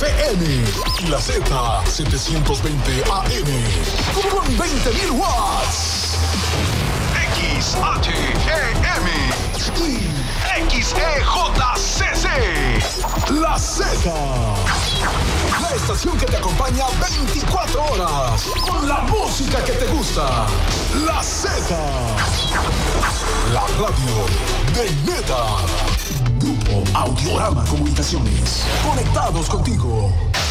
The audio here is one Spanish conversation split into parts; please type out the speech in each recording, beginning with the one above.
FM y la Z720 AM con 20.000 watts. XHEM y XEJCC. La Z. La estación que te acompaña 24 horas con la música que te gusta. La Z. La radio de Meta. Grupo Audiorama Comunicaciones. Conectados contigo.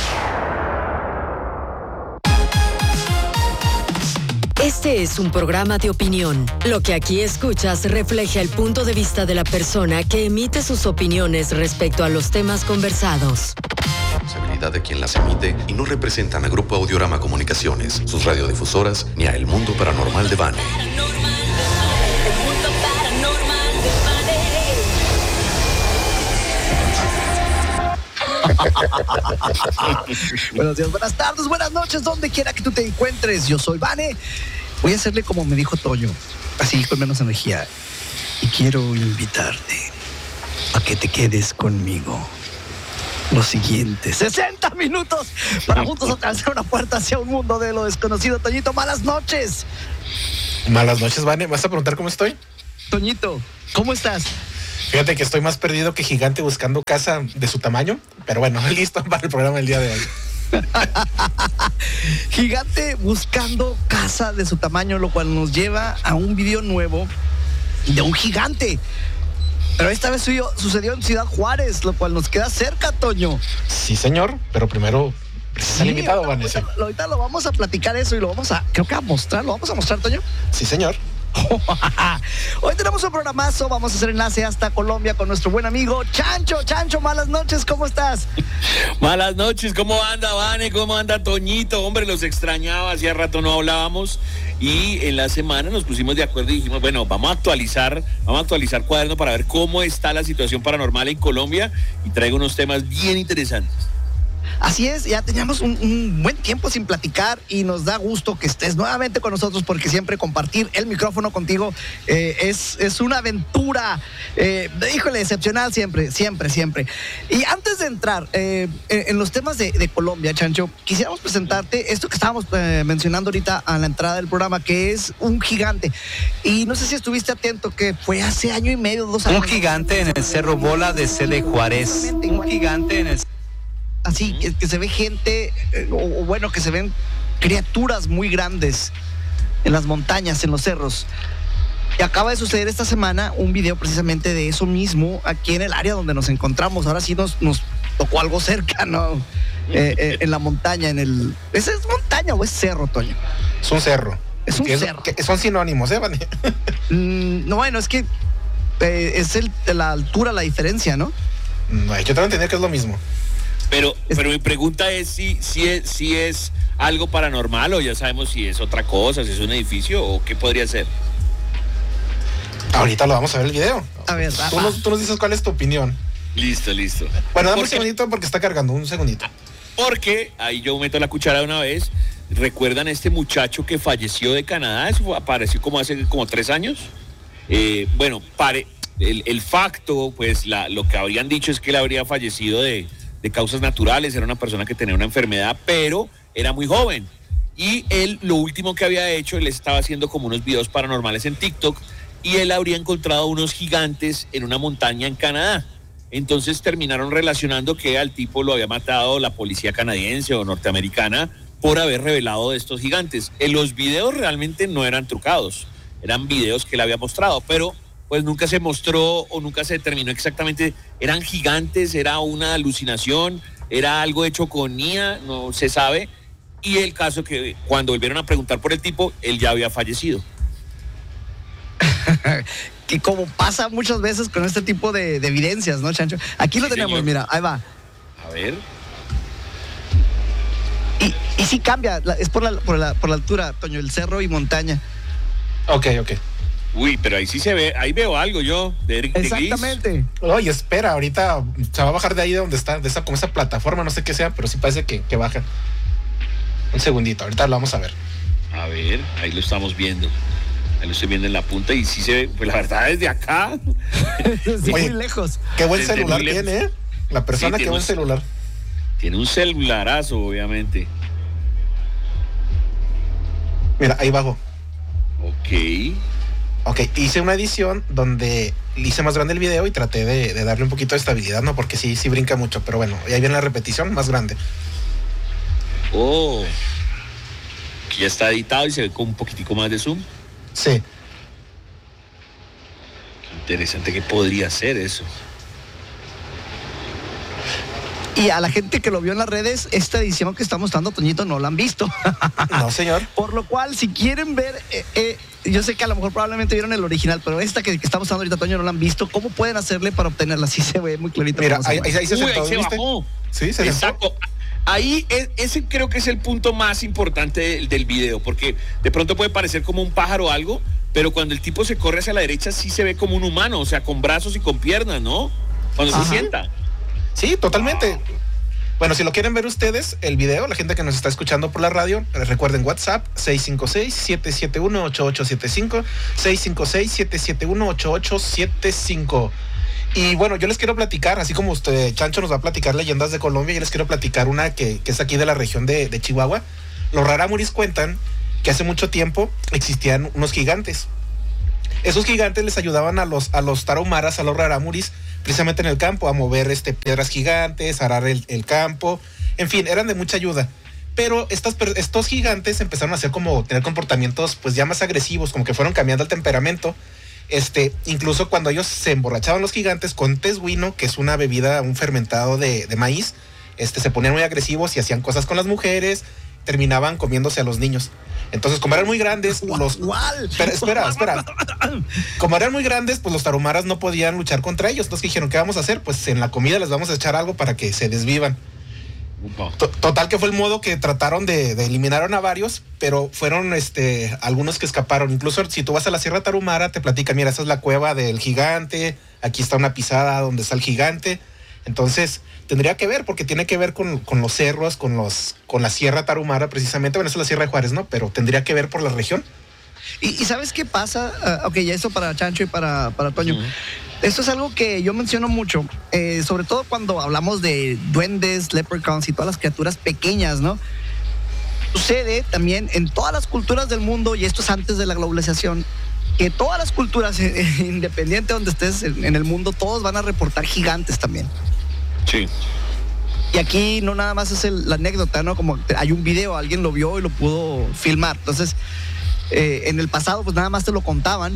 Este es un programa de opinión. Lo que aquí escuchas refleja el punto de vista de la persona que emite sus opiniones respecto a los temas conversados. Responsabilidad de quien las emite y no representan a Grupo Audiorama Comunicaciones, sus radiodifusoras, ni a El Mundo Paranormal de Vane. Buenos días, buenas tardes, buenas noches, donde quiera que tú te encuentres. Yo soy Vane. Voy a hacerle como me dijo Toño, así con menos energía. Y quiero invitarte a que te quedes conmigo los siguientes 60 minutos para juntos atravesar una puerta hacia un mundo de lo desconocido. Toñito, malas noches. Malas noches, Vane. ¿Vas a preguntar cómo estoy? Toñito, ¿cómo estás? Fíjate que estoy más perdido que Gigante buscando casa de su tamaño, pero bueno, listo para el programa del día de hoy. Gigante buscando casa de su tamaño, lo cual nos lleva a un video nuevo de un gigante. Pero esta vez sucedió en Ciudad Juárez, lo cual nos queda cerca, Toño. Sí, señor, pero primero está limitado, Vanessa. Ahorita lo vamos a platicar eso y lo vamos a, creo que a mostrar. ¿Lo vamos a mostrar, Toño? Sí, señor. Hoy tenemos un programazo, vamos a hacer enlace hasta Colombia con nuestro buen amigo Chancho. Chancho, malas noches, ¿cómo estás? Malas noches, ¿cómo anda, Vane? ¿Cómo anda, Toñito? Hombre, los extrañaba, hacía rato no hablábamos y en la semana nos pusimos de acuerdo y dijimos, bueno, vamos a actualizar Cuaderno para ver cómo está la situación paranormal en Colombia y traigo unos temas bien interesantes. Así es, ya teníamos un buen tiempo sin platicar y nos da gusto que estés nuevamente con nosotros porque siempre compartir el micrófono contigo es una aventura, híjole, excepcional siempre. Y antes de entrar en los temas de Colombia, Chancho, quisiéramos presentarte esto que estábamos mencionando ahorita a la entrada del programa, que es un gigante. Y no sé si estuviste atento, que fue hace año y medio, 2 años. Un gigante en el Cerro Bola de C de Juárez. Un gigante en el... Así que se ve gente, o bueno, que se ven criaturas muy grandes en las montañas, en los cerros. Y acaba de suceder esta semana un video precisamente de eso mismo aquí en el área donde nos encontramos. Ahora sí nos tocó algo cerca, ¿no? En la montaña, ¿Esa es montaña o es cerro, Toño? Es un cerro. Es un cerro. Son sinónimos, Vane? No, bueno, es que es la altura la diferencia, ¿no? No, yo tengo que entender que es lo mismo. Pero mi pregunta es si es algo paranormal o ya sabemos si es otra cosa, si es un edificio o qué podría ser. Ahorita lo vamos a ver el video. A ver, tú nos dices cuál es tu opinión. Listo. Bueno, dame un segundito porque está cargando, un segundito. Porque ahí yo meto la cuchara de una vez. ¿Recuerdan este muchacho que falleció de Canadá? Eso apareció como hace 3 años. El facto, pues lo que habrían dicho es que él habría fallecido de causas naturales, era una persona que tenía una enfermedad, pero era muy joven. Y él, lo último que había hecho, él estaba haciendo como unos videos paranormales en TikTok, y él habría encontrado unos gigantes en una montaña en Canadá. Entonces terminaron relacionando que al tipo lo había matado la policía canadiense o norteamericana por haber revelado de estos gigantes. Los videos realmente no eran trucados, eran videos que él había mostrado, pero pues nunca se mostró o nunca se determinó exactamente, eran gigantes, era una alucinación, era algo hecho con IA, no se sabe. Y el caso que cuando volvieron a preguntar por el tipo, él ya había fallecido. Que como pasa muchas veces con este tipo de evidencias, ¿no, Chancho? Aquí lo tenemos, señor. Mira, ahí va. A ver. Y sí cambia, es por la altura, Toño, el cerro y montaña. Ok. Uy, pero ahí sí se ve, ahí veo algo yo de Eric. Exactamente. Oye, espera, ahorita se va a bajar de ahí de donde está, como esa plataforma, no sé qué sea, pero sí parece que baja. Un segundito, ahorita lo vamos a ver. A ver, ahí lo estamos viendo. Ahí lo estoy viendo en la punta y sí se ve, pues la verdad desde acá. Sí, oye, muy lejos. Qué buen celular tiene, La persona, sí, qué buen celular. Tiene un celularazo, obviamente. Mira, ahí bajo. Ok, hice una edición donde hice más grande el video y traté de darle un poquito de estabilidad, ¿no? Porque sí brinca mucho, pero bueno, y ahí viene la repetición más grande. Oh, que ya está editado y se ve con un poquitico más de zoom. Sí. Qué interesante, que podría ser eso. Y a la gente que lo vio en las redes, esta edición que está mostrando Toñito no la han visto. No, señor. Por lo cual, si quieren ver, yo sé que a lo mejor probablemente vieron el original, pero esta que está mostrando ahorita Toño no la han visto. ¿Cómo pueden hacerle para obtenerla? Sí se ve muy clarito. Mira, ahí se sentó, ahí se ¿viste? bajó. Sí, se Exacto. sentó. Ahí ese creo que es el punto más importante del video, porque de pronto puede parecer como un pájaro o algo, pero cuando el tipo se corre hacia la derecha sí se ve como un humano, o sea, con brazos y con piernas, ¿no? Cuando se sienta. Sí, totalmente. Bueno, si lo quieren ver ustedes, el video, la gente que nos está escuchando por la radio, recuerden WhatsApp 656-771-8875, 656-771-8875. Y bueno, yo les quiero platicar, así como Chancho nos va a platicar leyendas de Colombia, yo les quiero platicar una que es aquí de la región de Chihuahua. Los rarámuris cuentan que hace mucho tiempo existían unos gigantes. Esos gigantes les ayudaban a los tarahumaras, a los rarámuris, precisamente en el campo, a mover piedras gigantes, a arar el campo, en fin, eran de mucha ayuda. Pero estos gigantes empezaron a tener comportamientos pues ya más agresivos, como que fueron cambiando el temperamento. Incluso cuando ellos se emborrachaban los gigantes con tesguino, que es una bebida, un fermentado de maíz, se ponían muy agresivos y hacían cosas con las mujeres, terminaban comiéndose a los niños. Entonces, como eran muy grandes, espera. Como eran muy grandes, pues los tarahumaras no podían luchar contra ellos. Entonces dijeron, ¿qué vamos a hacer? Pues en la comida les vamos a echar algo para que se desvivan. Total que fue el modo que trataron de eliminar a varios, pero fueron algunos que escaparon. Incluso si tú vas a la Sierra Tarahumara, te platican, mira, esa es la cueva del gigante, aquí está una pisada donde está el gigante. Entonces, tendría que ver, porque tiene que ver con los cerros, con la Sierra Tarahumara, precisamente. Bueno, esa es la Sierra de Juárez, ¿no? Pero tendría que ver por la región. ¿Y sabes qué pasa? Ok, ya eso para Chancho y para Toño. Esto es algo que yo menciono mucho, sobre todo cuando hablamos de duendes, leprechauns y todas las criaturas pequeñas, ¿no? Sucede también en todas las culturas del mundo, y esto es antes de la globalización, que todas las culturas, independiente de donde estés en el mundo, todos van a reportar gigantes también. Sí. Y aquí no nada más es la anécdota, ¿no? Como hay un video, alguien lo vio y lo pudo filmar. Entonces, en el pasado, pues nada más te lo contaban.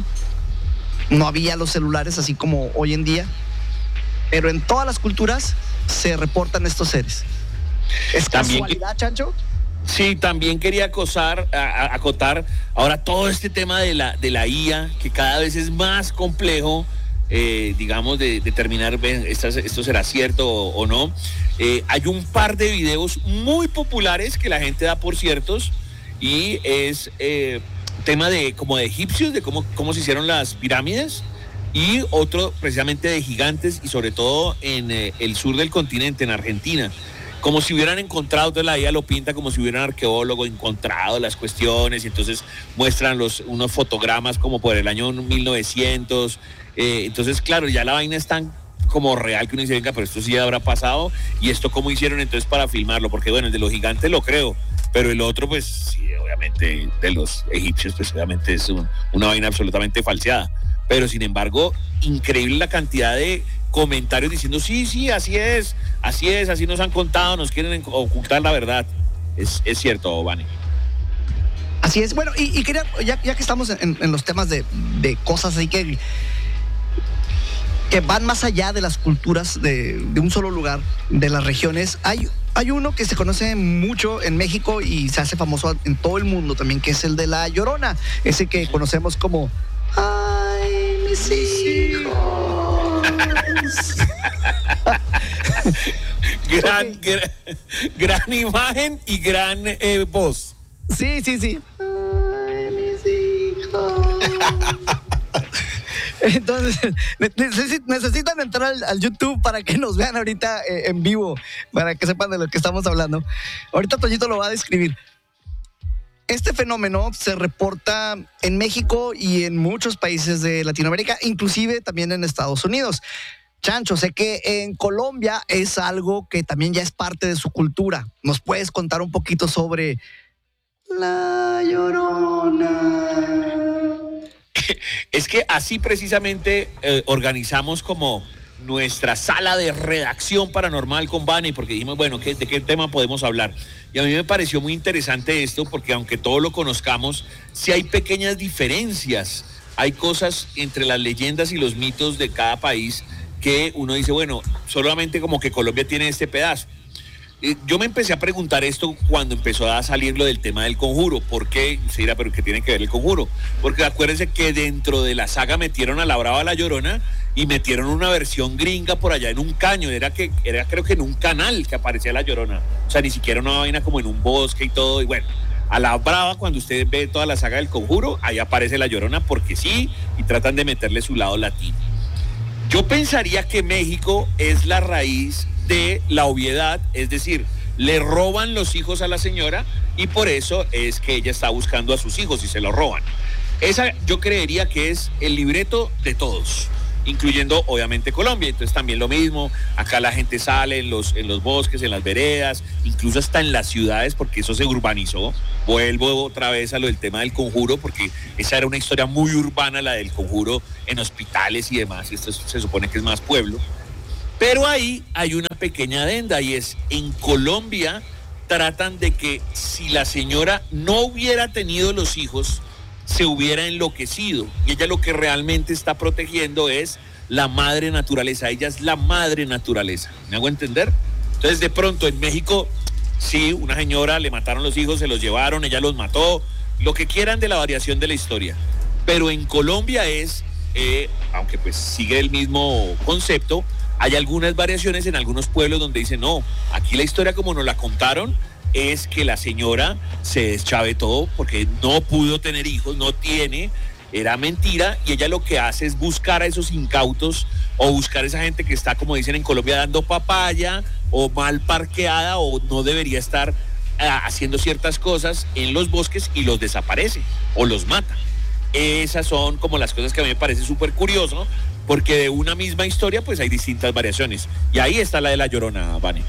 No había los celulares así como hoy en día. Pero en todas las culturas se reportan estos seres. ¿Es casualidad, Chancho? Sí, también quería acotar ahora todo este tema de la IA, que cada vez es más complejo, digamos, de determinar esto será cierto o no. Hay un par de videos muy populares que la gente da por ciertos, y es tema como de egipcios, de cómo se hicieron las pirámides, y otro precisamente de gigantes, y sobre todo en el sur del continente, en Argentina. Como si hubieran encontrado, entonces la IA lo pinta como si hubieran arqueólogos encontrado las cuestiones, y entonces muestran unos fotogramas como por el año 1900. Entonces, claro, ya la vaina es tan como real que uno dice, venga, pero esto sí habrá pasado, y esto cómo hicieron entonces para filmarlo, porque bueno, el de los gigantes lo creo, pero el otro pues sí, obviamente de los egipcios pues obviamente es una vaina absolutamente falseada, pero sin embargo, increíble la cantidad de comentarios diciendo, sí, así es, así nos han contado, nos quieren ocultar la verdad. Es cierto, Vane. Así es. Bueno, y quería, ya que estamos en los temas de cosas así que van más allá de las culturas de un solo lugar, de las regiones, hay uno que se conoce mucho en México y se hace famoso en todo el mundo también, que es el de La Llorona, ese que conocemos como ¡ay, mis hijos! Gran imagen y gran voz. Sí. Ay, mis hijos. Entonces, necesitan entrar al YouTube para que nos vean ahorita en vivo, para que sepan de lo que estamos hablando. Ahorita Toñito lo va a describir. Este fenómeno se reporta en México y en muchos países de Latinoamérica, inclusive también en Estados Unidos. Chancho, sé que en Colombia es algo que también ya es parte de su cultura. ¿Nos puedes contar un poquito sobre La Llorona? Es que así precisamente organizamos como nuestra sala de redacción paranormal con Vani, porque dijimos, bueno, ¿de qué tema podemos hablar? Y a mí me pareció muy interesante esto, porque aunque todo lo conozcamos, sí hay pequeñas diferencias. Hay cosas entre las leyendas y los mitos de cada país que uno dice, bueno, solamente como que Colombia tiene este pedazo. Yo me empecé a preguntar esto cuando empezó a salir lo del tema del conjuro. ¿Por qué? Se dirá, ¿pero qué tiene que ver el conjuro? Porque acuérdense que dentro de la saga metieron a la Brava La Llorona y metieron una versión gringa por allá en un caño. Era creo que en un canal que aparecía La Llorona. O sea, ni siquiera una vaina como en un bosque y todo. Y bueno, a la Brava, cuando usted ve toda la saga del conjuro, ahí aparece La Llorona porque sí, y tratan de meterle su lado latino. Yo pensaría que México es la raíz de la obviedad, es decir, le roban los hijos a la señora y por eso es que ella está buscando a sus hijos y se los roban. Esa yo creería que es el libreto de todos, incluyendo obviamente Colombia. Entonces también lo mismo, acá la gente sale en los bosques, en las veredas, incluso hasta en las ciudades, porque eso se urbanizó. Vuelvo otra vez a lo del tema del conjuro, porque esa era una historia muy urbana, la del conjuro en hospitales y demás, y esto se supone que es más pueblo. Pero ahí hay una pequeña adenda, y es, en Colombia tratan de que si la señora no hubiera tenido los hijos, se hubiera enloquecido, y ella lo que realmente está protegiendo es la madre naturaleza. Ella es la madre naturaleza, ¿me hago entender? Entonces de pronto en México, sí, una señora le mataron los hijos, se los llevaron, ella los mató, lo que quieran de la variación de la historia, pero en Colombia es, aunque pues sigue el mismo concepto, hay algunas variaciones en algunos pueblos donde dicen, no, aquí la historia como nos la contaron es que la señora se deschavetó porque no pudo tener hijos, no tiene, era mentira, y ella lo que hace es buscar a esos incautos o buscar a esa gente que está, como dicen en Colombia, dando papaya o mal parqueada o no debería estar haciendo ciertas cosas en los bosques, y los desaparece o los mata. Esas son como las cosas que a mí me parece súper curioso, porque de una misma historia pues hay distintas variaciones, y ahí está la de La Llorona, Vane.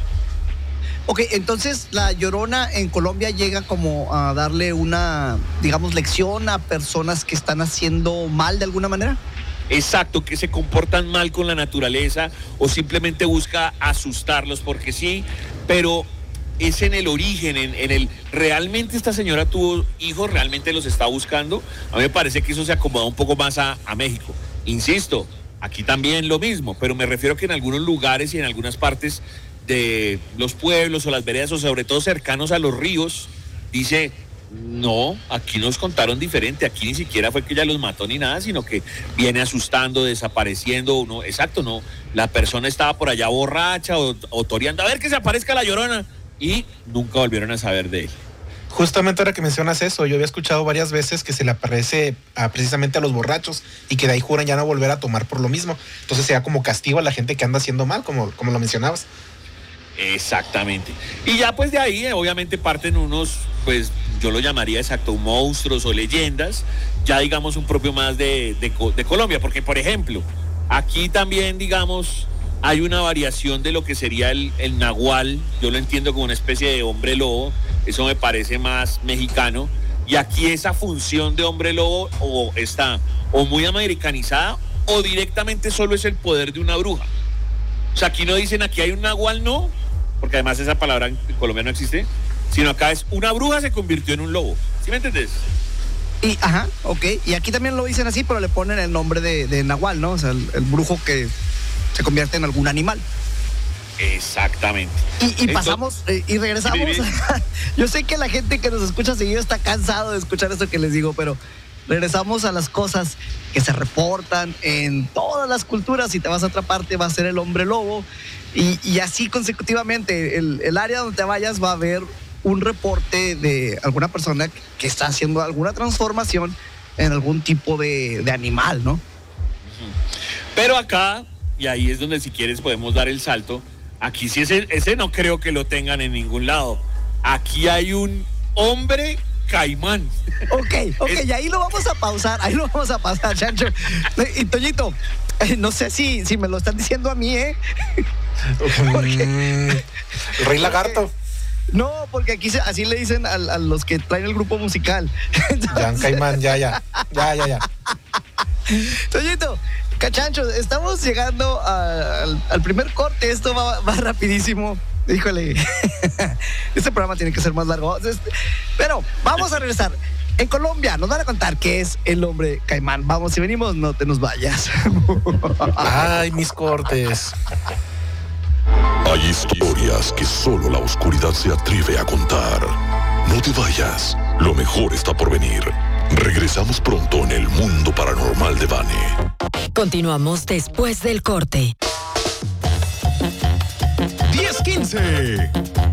Ok, entonces La Llorona en Colombia llega como a darle una, digamos, lección a personas que están haciendo mal de alguna manera. Exacto, que se comportan mal con la naturaleza o simplemente busca asustarlos porque sí, pero es en el origen, en el realmente esta señora tuvo hijos, realmente los está buscando. A mí me parece que eso se acomoda un poco más a México. Insisto, aquí también lo mismo, pero me refiero que en algunos lugares y en algunas partes de los pueblos o las veredas, o sobre todo cercanos a los ríos, dice, no, aquí nos contaron diferente, aquí ni siquiera fue que ella los mató ni nada, sino que viene asustando, desapareciendo, no, exacto, no, la persona estaba por allá borracha o toreando, a ver que se aparezca La Llorona, y nunca volvieron a saber de él. Justamente ahora que mencionas eso, yo había escuchado varias veces que se le aparece precisamente a los borrachos y que de ahí juran ya no volver a tomar por lo mismo. Entonces sea como castigo a la gente que anda haciendo mal, como lo mencionabas. Exactamente. Y ya pues de ahí obviamente parten unos, pues yo lo llamaría exacto, monstruos o leyendas, ya digamos un propio más de Colombia, porque por ejemplo, aquí también digamos hay una variación de lo que sería el nahual, yo lo entiendo como una especie de hombre lobo, eso me parece más mexicano, y aquí esa función de hombre lobo o está o muy americanizada o directamente solo es el poder de una bruja. O sea, aquí no dicen aquí hay un nahual, no, porque además esa palabra en Colombia no existe, sino acá es una bruja se convirtió en un lobo. ¿Sí me entendés? Y, ajá, ok. Y aquí también lo dicen así, pero le ponen el nombre de nahual, ¿no? O sea, el brujo que se convierte en algún animal. Exactamente. Y pasamos y regresamos. Yo sé que la gente que nos escucha seguido está cansado de escuchar esto que les digo, pero regresamos a las cosas que se reportan en todas las culturas. Si te vas a otra parte va a ser el hombre lobo, y así consecutivamente. El área donde te vayas va a haber un reporte de alguna persona que está haciendo alguna transformación en algún tipo de animal, ¿no? Pero acá, y ahí es donde si quieres podemos dar el salto, aquí sí ese no creo que lo tengan en ningún lado. Aquí hay un hombre Caimán. Ok, y ahí lo vamos a pausar, Chancho. Y Toñito, no sé si me lo están diciendo a mí, El Rey Lagarto. No, porque aquí así le dicen a los que traen el grupo musical. Ya, Caimán, ya. Toñito, Cachancho, estamos llegando al primer corte. Esto va rapidísimo. Híjole, este programa tiene que ser más largo. Pero vamos a regresar. En Colombia nos van a contar qué es el hombre caimán. Vamos, si venimos, no te nos vayas. Ay, mis cortes. Hay historias que solo la oscuridad se atreve a contar. No te vayas, lo mejor está por venir. Regresamos pronto en el mundo paranormal de Vane. Continuamos después del corte. 10:15